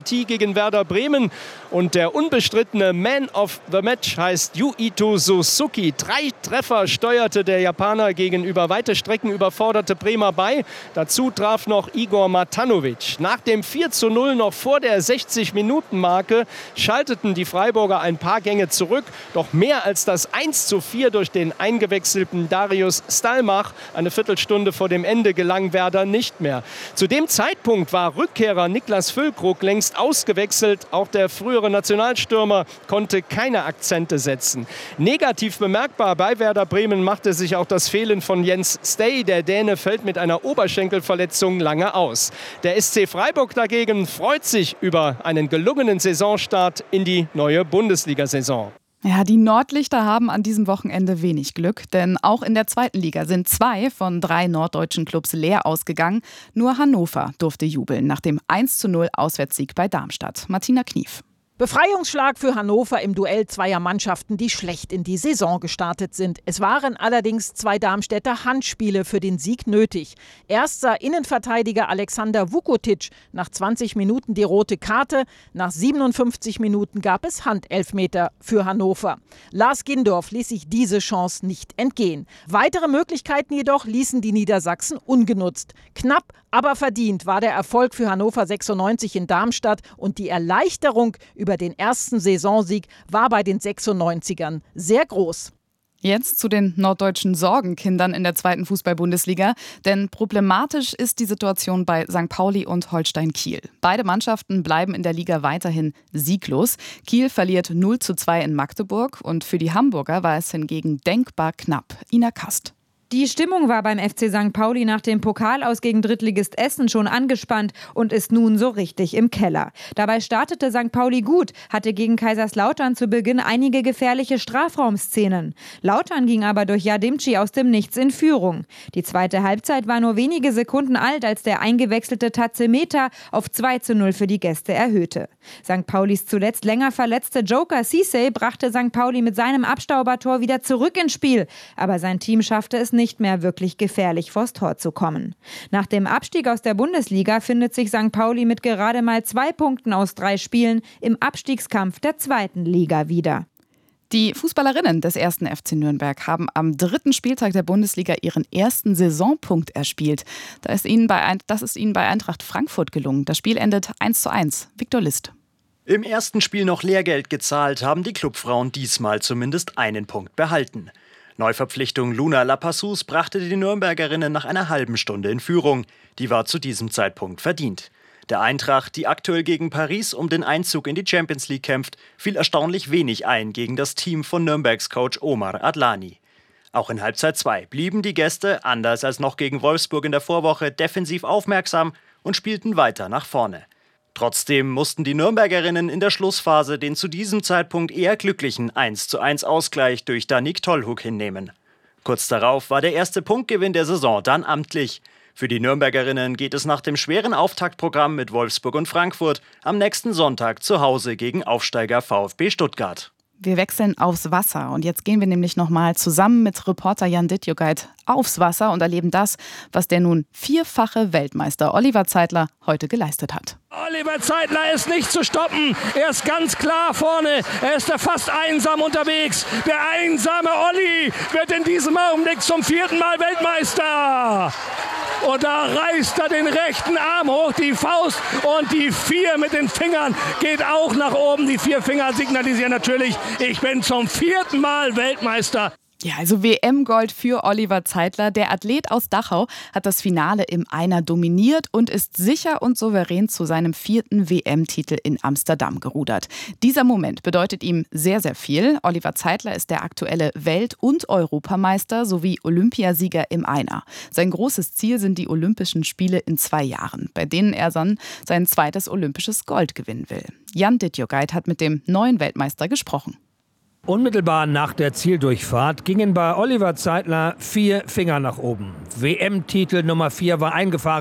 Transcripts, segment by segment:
Gegen Werder Bremen und der unbestrittene Man of the Match heißt Yuito Suzuki. 3 Treffer steuerte der Japaner gegen über weite Strecken überforderte Bremer bei. Dazu traf noch Igor Matanovic. Nach dem 4:0 noch vor der 60-Minuten-Marke schalteten die Freiburger ein paar Gänge zurück. Doch mehr als das 1:4 durch den eingewechselten Darius Stalmach eine Viertelstunde vor dem Ende gelang Werder nicht mehr. Zu dem Zeitpunkt war Rückkehrer Niklas Füllkrug längst ausgewechselt. Auch der frühere Nationalstürmer konnte keine Akzente setzen. Negativ bemerkbar bei Werder Bremen machte sich auch das Fehlen von Jens Stay. Der Däne fällt mit einer Oberschenkelverletzung lange aus. Der SC Freiburg dagegen freut sich über einen gelungenen Saisonstart in die neue Bundesliga-Saison. Ja, die Nordlichter haben an diesem Wochenende wenig Glück, denn auch in der 2. Liga sind 2 von 3 norddeutschen Clubs leer ausgegangen. Nur Hannover durfte jubeln nach dem 1:0 Auswärtssieg bei Darmstadt. Martina Knief. Befreiungsschlag für Hannover im Duell zweier Mannschaften, die schlecht in die Saison gestartet sind. Es waren allerdings 2 Darmstädter Handspiele für den Sieg nötig. Erst sah Innenverteidiger Alexander Vukotic nach 20 Minuten die rote Karte. Nach 57 Minuten gab es Handelfmeter für Hannover. Lars Gindorf ließ sich diese Chance nicht entgehen. Weitere Möglichkeiten jedoch ließen die Niedersachsen ungenutzt. Knapp, aber verdient war der Erfolg für Hannover 96 in Darmstadt und die Erleichterung über den ersten Saisonsieg war bei den 96ern sehr groß. Jetzt zu den norddeutschen Sorgenkindern in der 2. Fußball-Bundesliga. Denn problematisch ist die Situation bei St. Pauli und Holstein Kiel. Beide Mannschaften bleiben in der Liga weiterhin sieglos. Kiel verliert 0:2 in Magdeburg und für die Hamburger war es hingegen denkbar knapp. Ina Kast. Die Stimmung war beim FC St. Pauli nach dem Pokalaus gegen Drittligist Essen schon angespannt und ist nun so richtig im Keller. Dabei startete St. Pauli gut, hatte gegen Kaiserslautern zu Beginn einige gefährliche Strafraumszenen. Lautern ging aber durch Yadimci aus dem Nichts in Führung. Die zweite Halbzeit war nur wenige Sekunden alt, als der eingewechselte Tazemeter auf 2:0 für die Gäste erhöhte. St. Paulis zuletzt länger verletzte Joker Cissé brachte St. Pauli mit seinem Abstaubertor wieder zurück ins Spiel. Aber sein Team schaffte es nicht mehr wirklich gefährlich vors Tor zu kommen. Nach dem Abstieg aus der Bundesliga findet sich St. Pauli mit gerade mal 2 Punkten aus 3 Spielen im Abstiegskampf der 2. Liga wieder. Die Fußballerinnen des 1. FC Nürnberg haben am 3. Spieltag der Bundesliga ihren ersten Saisonpunkt erspielt. Das ist ihnen bei Eintracht Frankfurt gelungen. Das Spiel endet 1:1. Viktor List. Im ersten Spiel noch Lehrgeld gezahlt, haben die Clubfrauen diesmal zumindest einen Punkt behalten. Neuverpflichtung Luna Lapassus brachte die Nürnbergerinnen nach einer halben Stunde in Führung. Die war zu diesem Zeitpunkt verdient. Der Eintracht, die aktuell gegen Paris um den Einzug in die Champions League kämpft, fiel erstaunlich wenig ein gegen das Team von Nürnbergs Coach Omar Adlani. Auch in Halbzeit 2 blieben die Gäste, anders als noch gegen Wolfsburg in der Vorwoche, defensiv aufmerksam und spielten weiter nach vorne. Trotzdem mussten die Nürnbergerinnen in der Schlussphase den zu diesem Zeitpunkt eher glücklichen 1:1 Ausgleich durch Danik Tollhug hinnehmen. Kurz darauf war der erste Punktgewinn der Saison dann amtlich. Für die Nürnbergerinnen geht es nach dem schweren Auftaktprogramm mit Wolfsburg und Frankfurt am nächsten Sonntag zu Hause gegen Aufsteiger VfB Stuttgart. Wir wechseln aufs Wasser und jetzt gehen wir nämlich nochmal zusammen mit Reporter Jan Dittjogait aufs Wasser und erleben das, was der nun 4-fache Weltmeister Oliver Zeitler heute geleistet hat. Oliver Zeitler ist nicht zu stoppen. Er ist ganz klar vorne. Er ist da fast einsam unterwegs. Der einsame Olli wird in diesem Augenblick zum 4. Mal Weltmeister. Und da reißt er den rechten Arm hoch, die Faust und die 4 mit den Fingern geht auch nach oben. Die 4 Finger signalisieren natürlich, ich bin zum 4. Mal Weltmeister. Ja, also WM-Gold für Oliver Zeitler. Der Athlet aus Dachau hat das Finale im Einer dominiert und ist sicher und souverän zu seinem 4. WM-Titel in Amsterdam gerudert. Dieser Moment bedeutet ihm sehr, sehr viel. Oliver Zeitler ist der aktuelle Welt- und Europameister sowie Olympiasieger im Einer. Sein großes Ziel sind die Olympischen Spiele in 2 Jahren, bei denen er dann sein zweites olympisches Gold gewinnen will. Jan Dittjogait hat mit dem neuen Weltmeister gesprochen. Unmittelbar nach der Zieldurchfahrt gingen bei Oliver Zeitler 4 Finger nach oben. WM-Titel Nummer 4 war eingefahren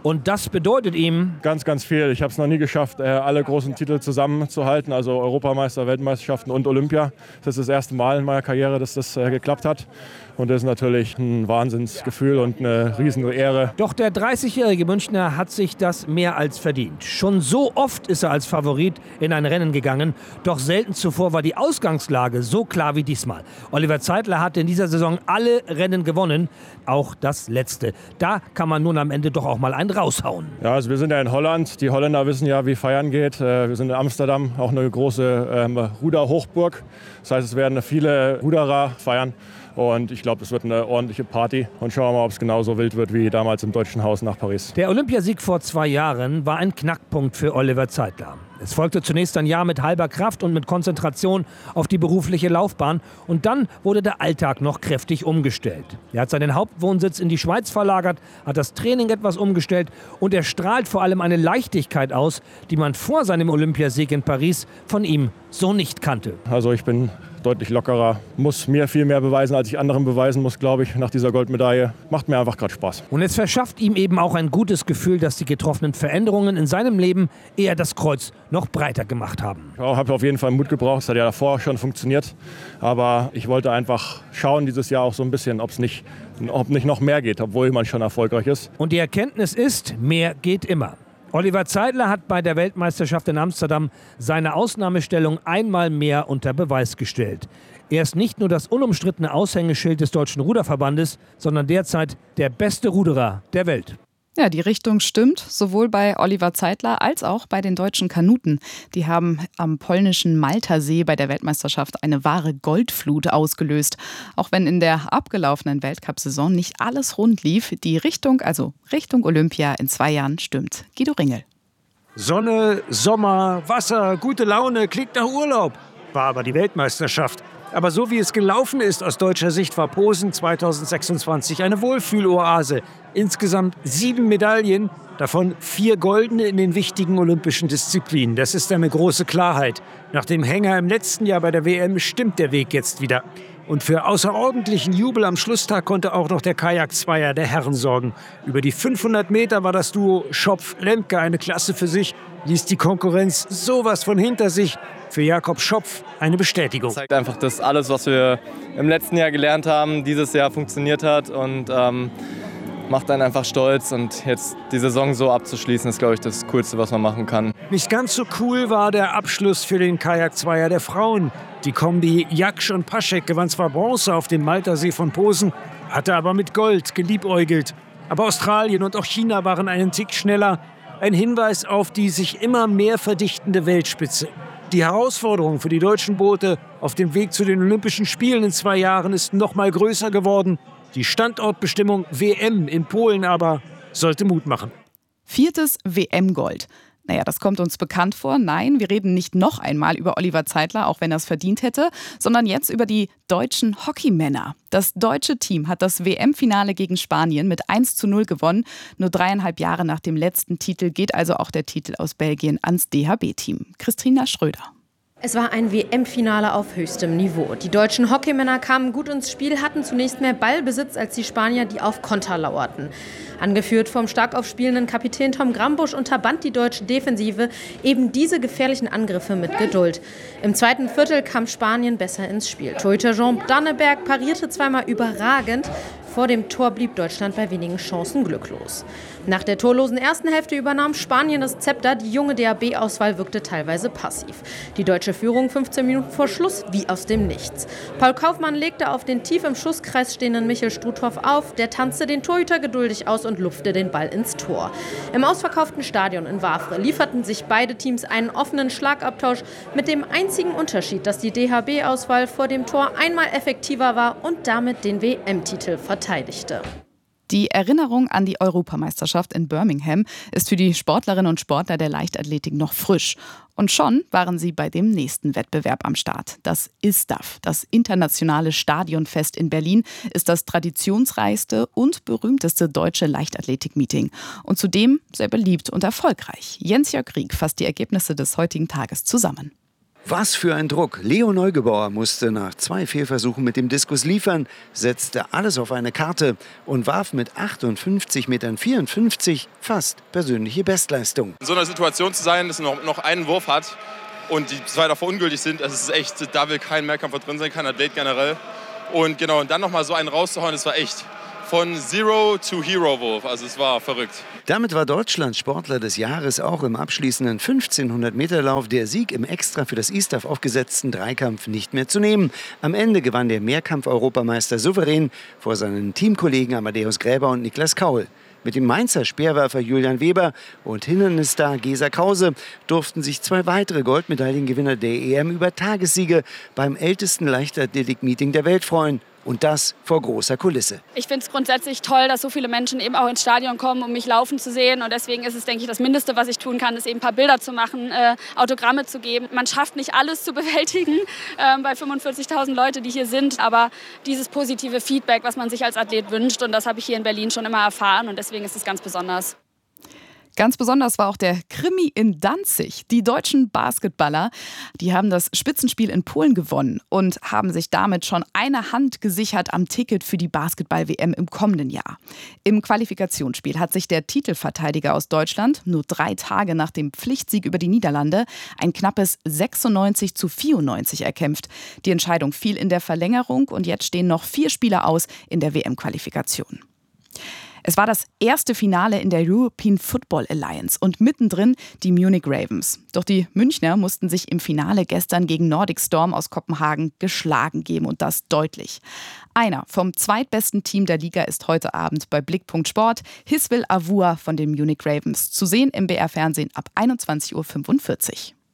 Und das bedeutet ihm ganz, ganz viel. Ich habe es noch nie geschafft, alle großen Titel zusammenzuhalten, also Europameister, Weltmeisterschaften und Olympia. Das ist das erste Mal in meiner Karriere, dass das geklappt hat. Und das ist natürlich ein Wahnsinnsgefühl und eine riesen Ehre. Doch der 30-jährige Münchner hat sich das mehr als verdient. Schon so oft ist er als Favorit in ein Rennen gegangen. Doch selten zuvor war die Ausgangslage so klar wie diesmal. Oliver Zeitler hat in dieser Saison alle Rennen gewonnen, auch das letzte. Da kann man nun am Ende doch auch mal einen raushauen. Ja, also wir sind ja in Holland. Die Holländer wissen ja, wie Feiern geht. Wir sind in Amsterdam, auch eine große Ruderhochburg. Das heißt, es werden viele Ruderer feiern. Und ich glaube, es wird eine ordentliche Party. Und schauen wir mal, ob es genauso wild wird wie damals im Deutschen Haus nach Paris. Der Olympiasieg vor 2 Jahren war ein Knackpunkt für Oliver Zeitler. Es folgte zunächst ein Jahr mit halber Kraft und mit Konzentration auf die berufliche Laufbahn. Und dann wurde der Alltag noch kräftig umgestellt. Er hat seinen Hauptwohnsitz in die Schweiz verlagert, hat das Training etwas umgestellt und er strahlt vor allem eine Leichtigkeit aus, die man vor seinem Olympiasieg in Paris von ihm so nicht kannte. Also ich bin deutlich lockerer, muss mir viel mehr beweisen, als ich anderen beweisen muss, glaube ich, nach dieser Goldmedaille. Macht mir einfach gerade Spaß. Und es verschafft ihm eben auch ein gutes Gefühl, dass die getroffenen Veränderungen in seinem Leben eher das Kreuz noch breiter gemacht haben. Ich habe auf jeden Fall Mut gebraucht, das hat ja davor schon funktioniert. Aber ich wollte einfach schauen dieses Jahr auch so ein bisschen, ob nicht noch mehr geht, obwohl man schon erfolgreich ist. Und die Erkenntnis ist, mehr geht immer. Oliver Zeitler hat bei der Weltmeisterschaft in Amsterdam seine Ausnahmestellung einmal mehr unter Beweis gestellt. Er ist nicht nur das unumstrittene Aushängeschild des Deutschen Ruderverbandes, sondern derzeit der beste Ruderer der Welt. Ja, die Richtung stimmt, sowohl bei Oliver Zeitler als auch bei den deutschen Kanuten. Die haben am polnischen Maltersee bei der Weltmeisterschaft eine wahre Goldflut ausgelöst. Auch wenn in der abgelaufenen Weltcup-Saison nicht alles rund lief, die Richtung, also Richtung Olympia in 2 Jahren, stimmt. Guido Ringel. Sonne, Sommer, Wasser, gute Laune, klingt nach Urlaub. War aber die Weltmeisterschaft. Aber so wie es gelaufen ist aus deutscher Sicht, war Posen 2026 eine Wohlfühloase. Insgesamt 7 Medaillen, davon 4 goldene in den wichtigen olympischen Disziplinen. Das ist eine große Klarheit. Nach dem Hänger im letzten Jahr bei der WM stimmt der Weg jetzt wieder. Und für außerordentlichen Jubel am Schlusstag konnte auch noch der Kajak-Zweier der Herren sorgen. Über die 500 Meter war das Duo Schopf-Lemke eine Klasse für sich, ließ die Konkurrenz sowas von hinter sich. Für Jakob Schopf eine Bestätigung. Das zeigt einfach, dass alles, was wir im letzten Jahr gelernt haben, dieses Jahr funktioniert hat und macht einen einfach stolz. Und jetzt die Saison so abzuschließen, ist, glaube ich, das Coolste, was man machen kann. Nicht ganz so cool war der Abschluss für den Kajak-Zweier der Frauen. Die Kombi Jaksch und Paschek gewann zwar Bronze auf dem Maltersee von Posen, hatte aber mit Gold geliebäugelt. Aber Australien und auch China waren einen Tick schneller. Ein Hinweis auf die sich immer mehr verdichtende Weltspitze. Die Herausforderung für die deutschen Boote auf dem Weg zu den Olympischen Spielen in 2 Jahren ist noch mal größer geworden. Die Standortbestimmung WM in Polen aber sollte Mut machen. 4. WM-Gold. Naja, das kommt uns bekannt vor. Nein, wir reden nicht noch einmal über Oliver Zeitler, auch wenn er es verdient hätte, sondern jetzt über die deutschen Hockeymänner. Das deutsche Team hat das WM-Finale gegen Spanien mit 1:0 gewonnen. Nur 3,5 Jahre nach dem letzten Titel geht also auch der Titel aus Belgien ans DHB-Team. Christina Schröder. Es war ein WM-Finale auf höchstem Niveau. Die deutschen Hockeymänner kamen gut ins Spiel, hatten zunächst mehr Ballbesitz als die Spanier, die auf Konter lauerten. Angeführt vom stark aufspielenden Kapitän Tom Grambusch unterband die deutsche Defensive eben diese gefährlichen Angriffe mit Geduld. Im zweiten Viertel kam Spanien besser ins Spiel. Torhüter Jean Danneberg parierte zweimal überragend. Vor dem Tor blieb Deutschland bei wenigen Chancen glücklos. Nach der torlosen ersten Hälfte übernahm Spanien das Zepter. Die junge DHB-Auswahl wirkte teilweise passiv. Die deutsche Führung 15 Minuten vor Schluss wie aus dem Nichts. Paul Kaufmann legte auf den tief im Schusskreis stehenden Michel Struthoff auf. Der tanzte den Torhüter geduldig aus und lupfte den Ball ins Tor. Im ausverkauften Stadion in Wavre lieferten sich beide Teams einen offenen Schlagabtausch mit dem einzigen Unterschied, dass die DHB-Auswahl vor dem Tor einmal effektiver war und damit den WM-Titel verteidigte. Die Erinnerung an die Europameisterschaft in Birmingham ist für die Sportlerinnen und Sportler der Leichtathletik noch frisch. Und schon waren sie bei dem nächsten Wettbewerb am Start. Das ISTAF, das Internationale Stadionfest in Berlin, ist das traditionsreichste und berühmteste deutsche Leichtathletik-Meeting. Und zudem sehr beliebt und erfolgreich. Jens-Jörg Rieck fasst die Ergebnisse des heutigen Tages zusammen. Was für ein Druck. Leo Neugebauer musste nach 2 Fehlversuchen mit dem Diskus liefern, setzte alles auf eine Karte und warf mit 58,54 Metern fast persönliche Bestleistung. In so einer Situation zu sein, dass man noch einen Wurf hat und die 2 davor ungültig sind, das ist echt, da will kein Mehrkampfer drin sein, kein Athlet generell. Und genau, und dann nochmal so einen rauszuhauen, das war echt von Zero to Hero Wurf, also es war verrückt. Damit war Deutschland Sportler des Jahres auch im abschließenden 1500-Meter-Lauf. Der Sieg im extra für das ISTAF aufgesetzten Dreikampf nicht mehr zu nehmen. Am Ende gewann der Mehrkampf-Europameister souverän vor seinen Teamkollegen Amadeus Gräber und Niklas Kaul. Mit dem Mainzer Speerwerfer Julian Weber und Hindernisstar Gesa Krause durften sich 2 weitere Goldmedaillengewinner der EM über Tagessiege beim ältesten Leichtathletik-Meeting der Welt freuen. Und das vor großer Kulisse. Ich finde es grundsätzlich toll, dass so viele Menschen eben auch ins Stadion kommen, um mich laufen zu sehen. Und deswegen ist es, denke ich, das Mindeste, was ich tun kann, ist eben ein paar Bilder zu machen, Autogramme zu geben. Man schafft nicht alles zu bewältigen bei 45.000 Leute, die hier sind. Aber dieses positive Feedback, was man sich als Athlet wünscht, und das habe ich hier in Berlin schon immer erfahren. Und deswegen ist es ganz besonders. Ganz besonders war auch der Krimi in Danzig. Die deutschen Basketballer, die haben das Spitzenspiel in Polen gewonnen und haben sich damit schon eine Hand gesichert am Ticket für die Basketball-WM im kommenden Jahr. Im Qualifikationsspiel hat sich der Titelverteidiger aus Deutschland nur 3 Tage nach dem Pflichtsieg über die Niederlande ein knappes 96:94 erkämpft. Die Entscheidung fiel in der Verlängerung und jetzt stehen noch 4 Spieler aus in der WM-Qualifikation. Es war das erste Finale in der European Football Alliance und mittendrin die Munich Ravens. Doch die Münchner mussten sich im Finale gestern gegen Nordic Storm aus Kopenhagen geschlagen geben und das deutlich. Einer vom zweitbesten Team der Liga ist heute Abend bei Blickpunkt Sport, Hiswil Avua von den Munich Ravens, zu sehen im BR Fernsehen ab 21:45 Uhr.